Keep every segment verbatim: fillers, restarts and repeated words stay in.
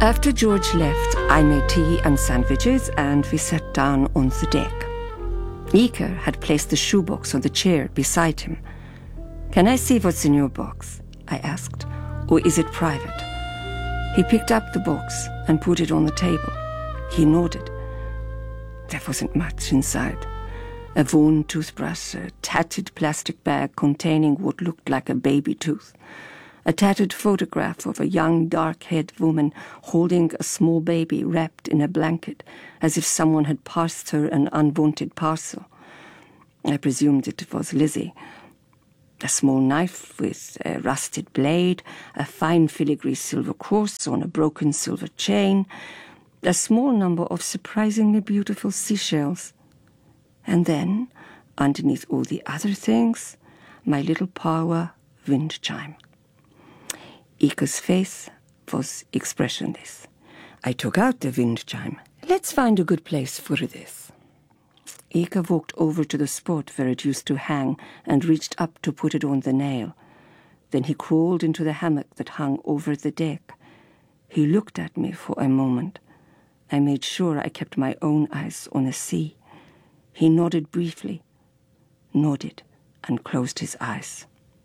After George left, I made tea and sandwiches, and we sat down on the deck. Iker had placed the shoebox on the chair beside him. "Can I see what's in your box?" I asked. "Or is it private?" He picked up the box and put it on the table. He nodded. There wasn't much inside. A worn toothbrush, a tattered plastic bag containing what looked like a baby tooth, a tattered photograph of a young, dark-haired woman holding a small baby wrapped in a blanket, as if someone had passed her an unwanted parcel. I presumed it was Lizzie. A small knife with a rusted blade, a fine filigree silver cross on a broken silver chain, a small number of surprisingly beautiful seashells. And then, underneath all the other things, my little Pawa wind chime. Iker's face was expressionless. I took out the wind chime. "Let's find a good place for this." Iker walked over to the spot where it used to hang and reached up to put it on the nail. Then he crawled into the hammock that hung over the deck. He looked at me for a moment. I made sure I kept my own eyes on the sea. He nodded briefly, nodded, and closed his eyes.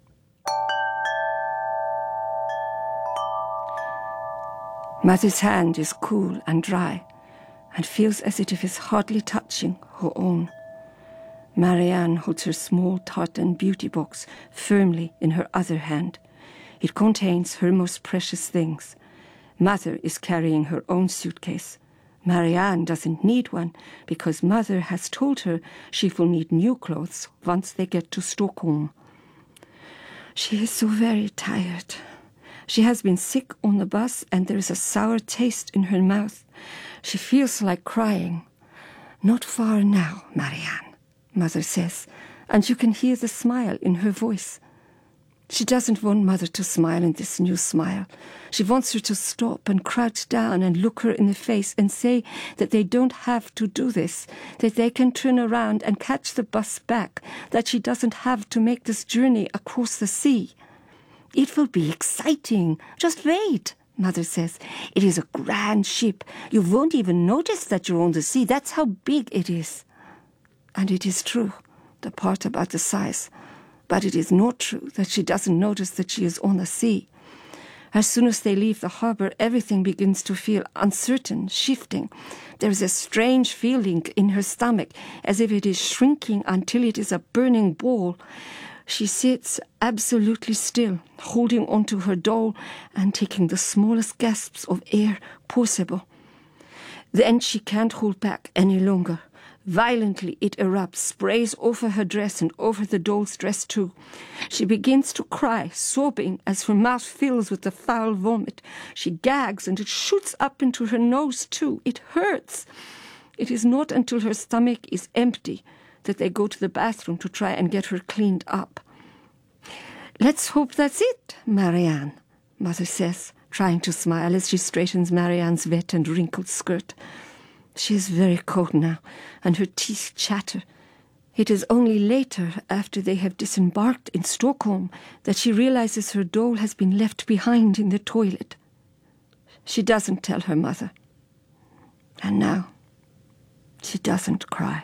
Mother's hand is cool and dry, and feels as if it is hardly touching her own. Marianne holds her small tartan beauty box firmly in her other hand. It contains her most precious things. Mother is carrying her own suitcase. Marianne doesn't need one because Mother has told her she will need new clothes once they get to Stockholm. She is so very tired. She has been sick on the bus and there is a sour taste in her mouth. She feels like crying. "Not far now, Marianne," Mother says, and you can hear the smile in her voice. She doesn't want Mother to smile in this new smile. She wants her to stop and crouch down and look her in the face and say that they don't have to do this, that they can turn around and catch the bus back, that she doesn't have to make this journey across the sea. "It will be exciting. Just wait," Mother says. "It is a grand ship. You won't even notice that you're on the sea. That's how big it is." And it is true, the part about the size. But it is not true that she doesn't notice that she is on the sea. As soon as they leave the harbor, everything begins to feel uncertain, shifting. There is a strange feeling in her stomach, as if it is shrinking until it is a burning ball. She sits absolutely still, holding onto her doll and taking the smallest gasps of air possible. Then she can't hold back any longer. Violently it erupts, sprays over her dress and over the doll's dress too. She begins to cry, sobbing as her mouth fills with the foul vomit. She gags and it shoots up into her nose too. It hurts. It is not until her stomach is empty that they go to the bathroom to try and get her cleaned up. "Let's hope that's it, Marianne," Mother says, trying to smile as she straightens Marianne's wet and wrinkled skirt. She is very cold now, and her teeth chatter. It is only later, after they have disembarked in Stockholm, that she realizes her doll has been left behind in the toilet. She doesn't tell her mother. And now, she doesn't cry.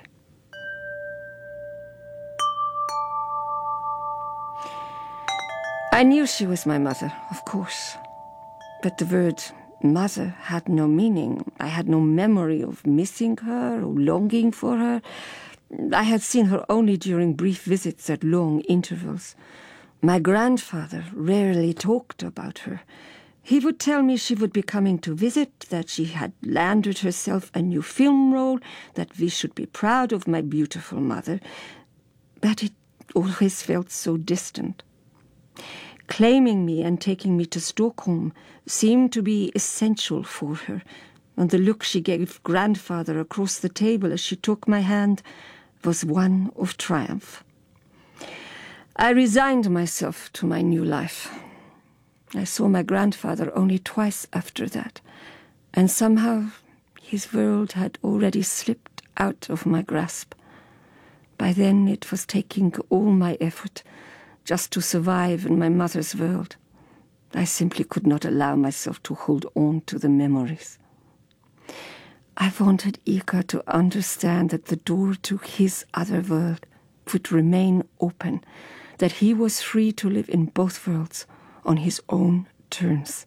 I knew she was my mother, of course, but the word mother had no meaning. I had no memory of missing her or longing for her. I had seen her only during brief visits at long intervals. My grandfather rarely talked about her. He would tell me she would be coming to visit, that she had landed herself a new film role, that we should be proud of my beautiful mother. But it always felt so distant. Claiming me and taking me to Stockholm seemed to be essential for her, and the look she gave grandfather across the table as she took my hand was one of triumph. I resigned myself to my new life. I saw my grandfather only twice after that, and somehow his world had already slipped out of my grasp. By then it was taking all my effort just to survive in my mother's world. I simply could not allow myself to hold on to the memories. I wanted Ika to understand that the door to his other world would remain open, that he was free to live in both worlds on his own terms.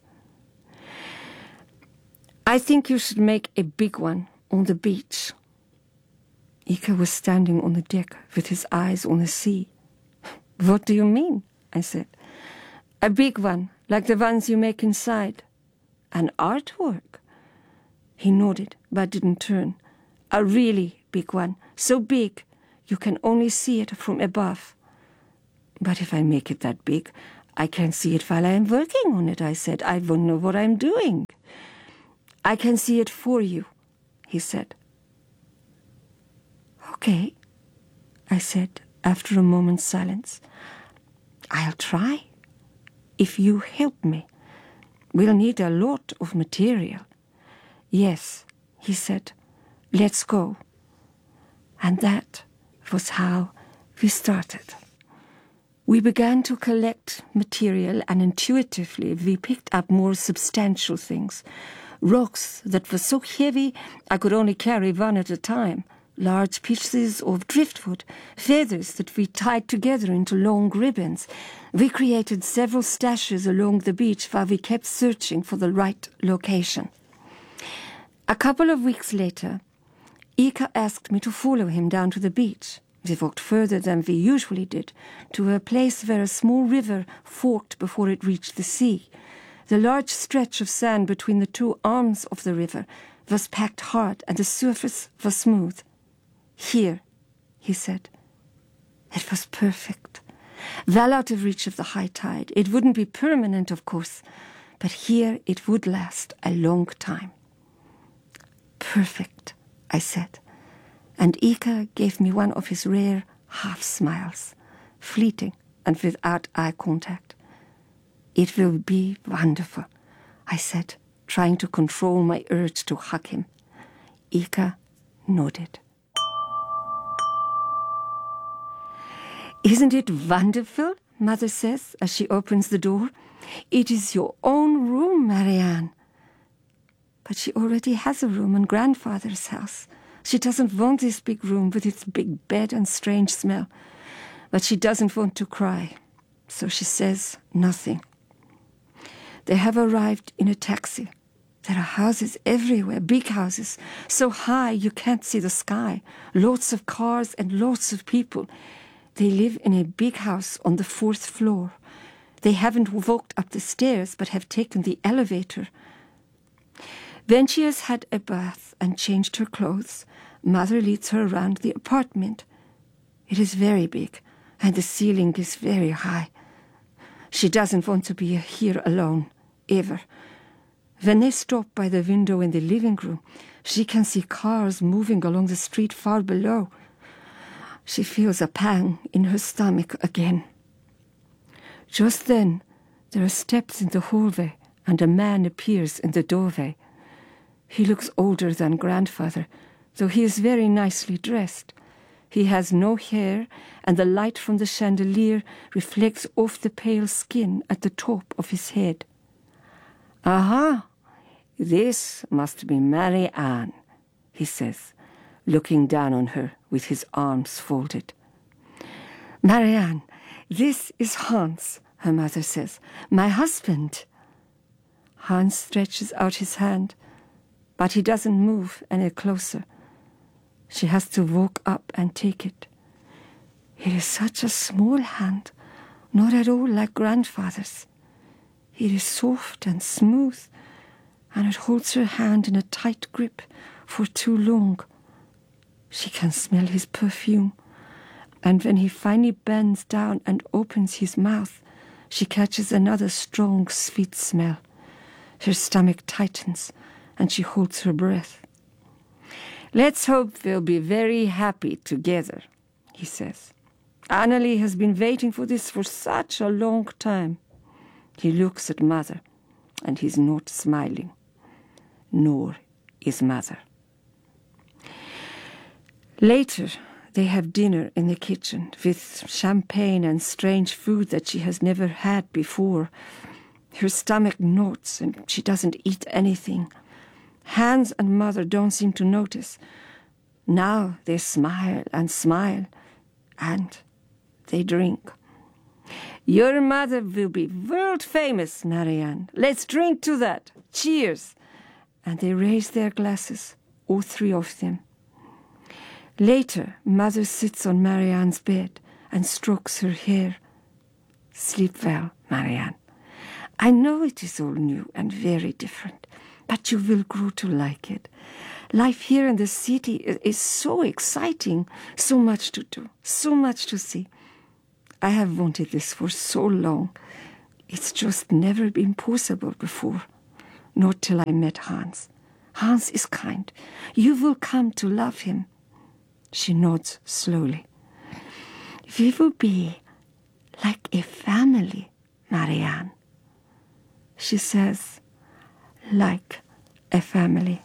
I think you should make a big one on the beach. Ika was standing on the deck with his eyes on the sea. What do you mean? I said. A big one, like the ones you make inside. An artwork? He nodded, but didn't turn. A really big one, so big you can only see it from above. But if I make it that big, I can't see it while I am working on it, I said. I won't know what I'm doing. I can see it for you, he said. Okay, I said after a moment's silence. I'll try. If you help me, we'll need a lot of material. Yes, he said, let's go. And that was how we started. We began to collect material, and intuitively we picked up more substantial things. Rocks that were so heavy I could only carry one at a time. Large pieces of driftwood, feathers that we tied together into long ribbons. We created several stashes along the beach while we kept searching for the right location. A couple of weeks later, Ika asked me to follow him down to the beach. We walked further than we usually did, to a place where a small river forked before it reached the sea. The large stretch of sand between the two arms of the river was packed hard, and the surface was smooth. Here, he said. It was perfect. Well out of reach of the high tide. It wouldn't be permanent, of course, but here it would last a long time. Perfect, I said, and Ika gave me one of his rare half-smiles, fleeting and without eye contact. It will be wonderful, I said, trying to control my urge to hug him. Ika nodded. Isn't it wonderful? Mother says as she opens the door. It is your own room, Marianne. But she already has a room in grandfather's house. She doesn't want this big room with its big bed and strange smell. But she doesn't want to cry, so she says nothing. They have arrived in a taxi. There are houses everywhere, big houses, so high you can't see the sky. Lots of cars and lots of people. They live in a big house on the fourth floor. They haven't walked up the stairs, but have taken the elevator. When she has had a bath and changed her clothes, Mother leads her around the apartment. It is very big, and the ceiling is very high. She doesn't want to be here alone, ever. When they stop by the window in the living room, she can see cars moving along the street far below. She feels a pang in her stomach again. Just then, there are steps in the hallway, and a man appears in the doorway. He looks older than grandfather, though he is very nicely dressed. He has no hair, and the light from the chandelier reflects off the pale skin at the top of his head. Aha! This must be Marianne, he says, looking down on her with his arms folded. Marianne, this is Hans, her mother says, my husband. Hans stretches out his hand, but he doesn't move any closer. She has to walk up and take it. It is such a small hand, not at all like grandfather's. It is soft and smooth, and it holds her hand in a tight grip for too long. She can smell his perfume, and when he finally bends down and opens his mouth, she catches another strong, sweet smell. Her stomach tightens, and she holds her breath. Let's hope they'll be very happy together, he says. Annalie has been waiting for this for such a long time. He looks at Mother, and he's not smiling. Nor is Mother. Later, they have dinner in the kitchen with champagne and strange food that she has never had before. Her stomach knots and she doesn't eat anything. Hans and Mother don't seem to notice. Now they smile and smile, and they drink. Your mother will be world famous, Marianne. Let's drink to that. Cheers. And they raise their glasses, all three of them. Later, Mother sits on Marianne's bed and strokes her hair. Sleep well, Marianne. I know it is all new and very different, but you will grow to like it. Life here in the city is so exciting, so much to do, so much to see. I have wanted this for so long. It's just never been possible before, not till I met Hans. Hans is kind. You will come to love him. She nods slowly. We will be like a family, Marianne. She says, like a family.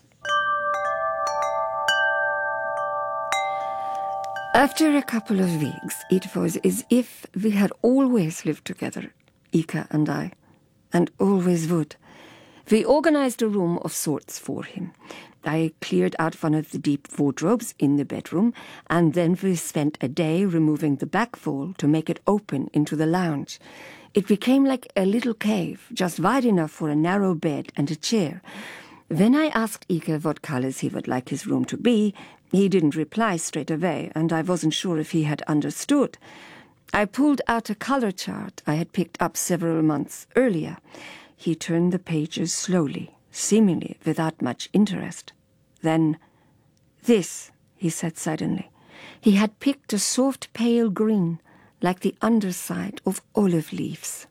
After a couple of weeks, it was as if we had always lived together, Ika and I, and always would. We organized a room of sorts for him. I cleared out one of the deep wardrobes in the bedroom, and then we spent a day removing the back wall to make it open into the lounge. It became like a little cave, just wide enough for a narrow bed and a chair. When I asked Ika what colors he would like his room to be, he didn't reply straight away, and I wasn't sure if he had understood. I pulled out a color chart I had picked up several months earlier. He turned the pages slowly, seemingly without much interest. Then, this, he said suddenly. He had picked a soft pale green, like the underside of olive leaves.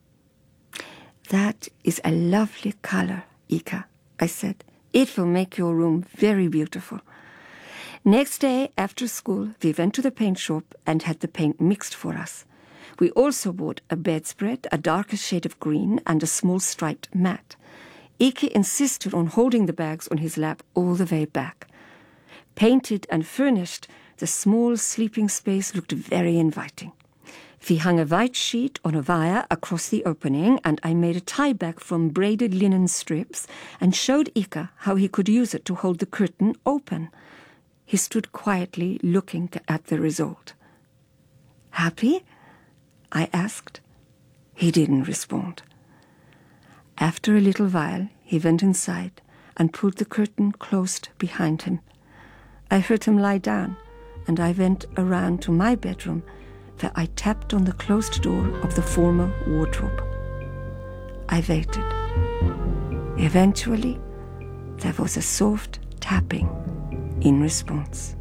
That is a lovely color, Ika, I said. It will make your room very beautiful. Next day, after school, we went to the paint shop and had the paint mixed for us. We also bought a bedspread, a darker shade of green, and a small striped mat. Ike insisted on holding the bags on his lap all the way back. Painted and furnished, the small sleeping space looked very inviting. We hung a white sheet on a wire across the opening, and I made a tie-back from braided linen strips and showed Ika how he could use it to hold the curtain open. He stood quietly looking at the result. Happy? I asked. He didn't respond. After a little while, he went inside and pulled the curtain closed behind him. I heard him lie down, and I went around to my bedroom, where I tapped on the closed door of the former wardrobe. I waited. Eventually, there was a soft tapping in response.